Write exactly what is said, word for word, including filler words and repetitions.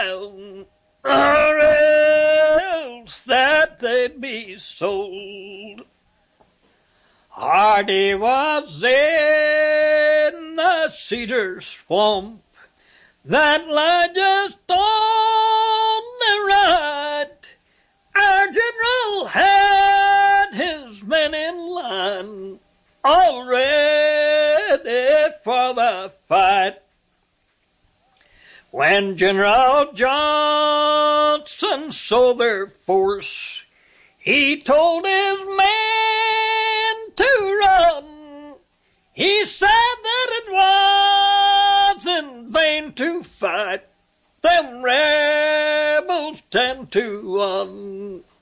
down, or else that they be sold. Hardy was in the cedar swamp that lay just on the right. Our general had his men in line, all ready for the fight. When General Johnson saw their force, he told his men to run. He said that it was in vain to fight them rebels ten to one.